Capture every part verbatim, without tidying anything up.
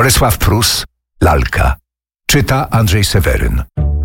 Bolesław Prus, Lalka. Czyta Andrzej Seweryn.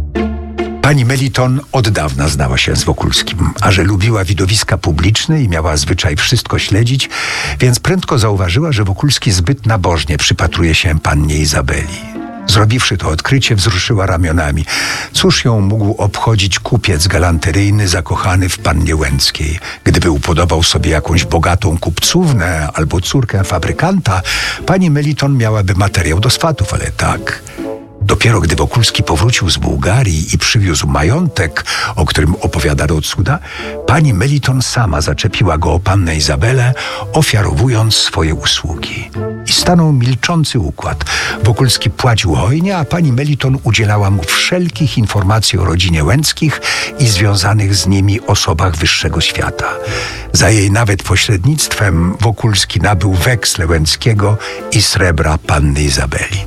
Pani Meliton od dawna znała się z Wokulskim, a że lubiła widowiska publiczne i miała zwyczaj wszystko śledzić, więc prędko zauważyła, że Wokulski zbyt nabożnie przypatruje się pannie Izabeli. Zrobiwszy to odkrycie, wzruszyła ramionami. Cóż ją mógł obchodzić kupiec galanteryjny zakochany w pannie Łęckiej? Gdyby upodobał sobie jakąś bogatą kupcównę albo córkę fabrykanta, pani Meliton miałaby materiał do swatów, ale tak... Dopiero gdy Wokulski powrócił z Bułgarii i przywiózł majątek, o którym opowiadano cuda, pani Meliton sama zaczepiła go o pannę Izabelę, ofiarowując swoje usługi. I stanął milczący układ. Wokulski płacił hojnie, a pani Meliton udzielała mu wszelkich informacji o rodzinie Łęckich i związanych z nimi osobach wyższego świata. Za jej nawet pośrednictwem Wokulski nabył weksle Łęckiego i srebra panny Izabeli.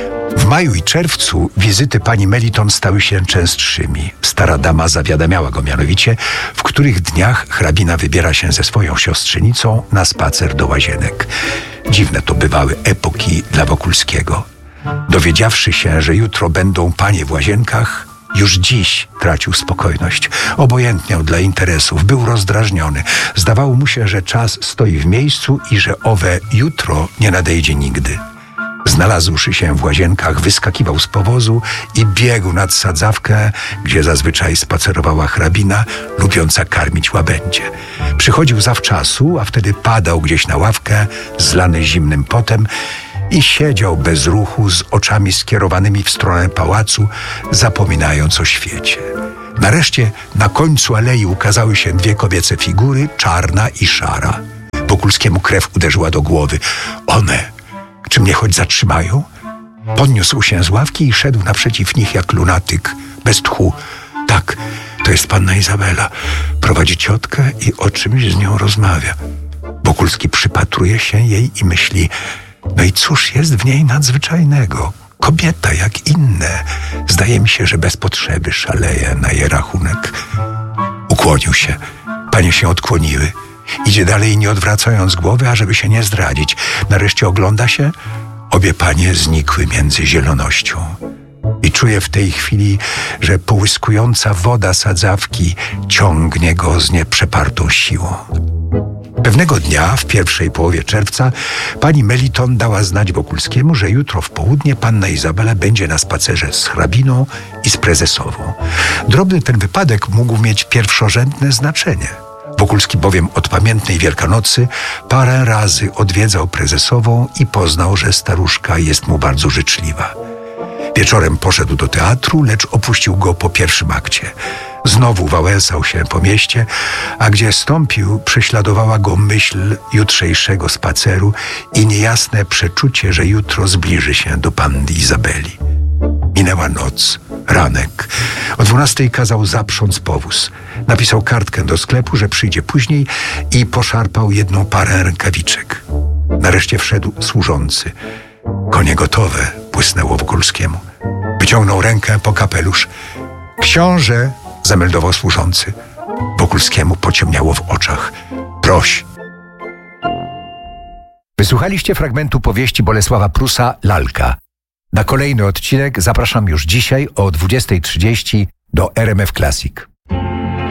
W maju i czerwcu wizyty pani Meliton stały się częstszymi. Stara dama zawiadamiała go mianowicie, w których dniach hrabina wybiera się ze swoją siostrzenicą na spacer do Łazienek. Dziwne to bywały epoki dla Wokulskiego. Dowiedziawszy się, że jutro będą panie w Łazienkach, już dziś tracił spokojność. Obojętniał dla interesów, był rozdrażniony. Zdawało mu się, że czas stoi w miejscu i że owe jutro nie nadejdzie nigdy. Znalazłszy się w Łazienkach, wyskakiwał z powozu i biegł nad sadzawkę, gdzie zazwyczaj spacerowała hrabina, lubiąca karmić łabędzie. Przychodził zawczasu, a wtedy padał gdzieś na ławkę, zlany zimnym potem, i siedział bez ruchu, z oczami skierowanymi w stronę pałacu, zapominając o świecie. Nareszcie na końcu alei ukazały się dwie kobiece figury, czarna i szara. Wokulskiemu krew uderzyła do głowy. One... Czy mnie choć zatrzymają? Podniósł się z ławki i szedł naprzeciw nich jak lunatyk, bez tchu. Tak, to jest panna Izabela. Prowadzi ciotkę i o czymś z nią rozmawia. Wokulski przypatruje się jej i myśli, no i cóż jest w niej nadzwyczajnego? Kobieta jak inne. Zdaje mi się, że bez potrzeby szaleje na jej rachunek. Ukłonił się. Panie się odkłoniły. Idzie dalej, nie odwracając głowy, ażeby się nie zdradzić. Nareszcie ogląda się. Obie panie znikły między zielonością. I czuje w tej chwili, że połyskująca woda sadzawki ciągnie go z nieprzepartą siłą. Pewnego dnia, w pierwszej połowie czerwca, pani Meliton dała znać Wokulskiemu, że jutro w południe panna Izabela będzie na spacerze z hrabiną i z prezesową. Drobny ten wypadek mógł mieć pierwszorzędne znaczenie. Wokulski bowiem od pamiętnej Wielkanocy parę razy odwiedzał prezesową i poznał, że staruszka jest mu bardzo życzliwa. Wieczorem poszedł do teatru, lecz opuścił go po pierwszym akcie. Znowu wałęsał się po mieście, a gdzie stąpił, prześladowała go myśl jutrzejszego spaceru i niejasne przeczucie, że jutro zbliży się do panny Izabeli. Minęła noc, ranek. O dwunastej kazał zaprząc powóz. Napisał kartkę do sklepu, że przyjdzie później i poszarpał jedną parę rękawiczek. Nareszcie wszedł służący. Konie gotowe, błysnęło Wokulskiemu. Wyciągnął rękę po kapelusz. Książę, zameldował służący. Wokulskiemu pociemniało w oczach. Proś. Wysłuchaliście fragmentu powieści Bolesława Prusa Lalka. Na kolejny odcinek zapraszam już dzisiaj o dwudziestej trzydzieści do R M F Classic.